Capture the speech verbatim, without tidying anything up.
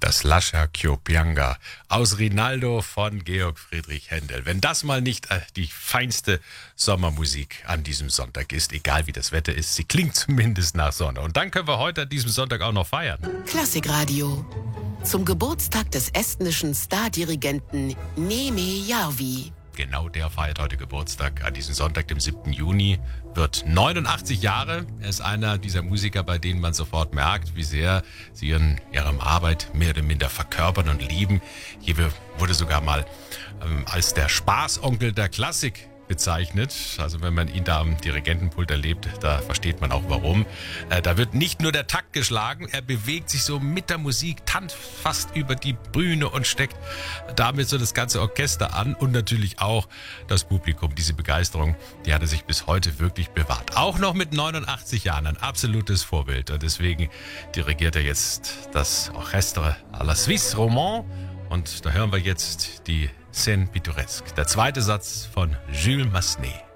Das Lascia ch'io pianga aus Rinaldo von Georg Friedrich Händel. Wenn das mal nicht äh, die feinste Sommermusik an diesem Sonntag ist, egal wie das Wetter ist, sie klingt zumindest nach Sonne. Und dann können wir heute an diesem Sonntag auch noch feiern. Klassikradio. Zum Geburtstag des estnischen Stardirigenten Neeme Järvi. Genau, der feiert heute Geburtstag an diesem Sonntag, dem siebten Juni, wird neunundachtzig Jahre. Er ist einer dieser Musiker, bei denen man sofort merkt, wie sehr sie ihren, ihre Arbeit mehr oder minder verkörpern und lieben. Hier wurde sogar mal ähm, als der Spaßonkel der Klassik bezeichnet. Also wenn man ihn da am Dirigentenpult erlebt, da versteht man auch warum. Äh, da wird nicht nur der Takt geschlagen, er bewegt sich so mit der Musik, tanzt fast über die Bühne und steckt damit so das ganze Orchester an und natürlich auch das Publikum. Diese Begeisterung, die hat er sich bis heute wirklich bewahrt. Auch noch mit neunundachtzig Jahren ein absolutes Vorbild und deswegen dirigiert er jetzt das Orchestre à la Suisse Romand und da hören wir jetzt die Scène pittoresque, der zweite Satz von Jules Massenet.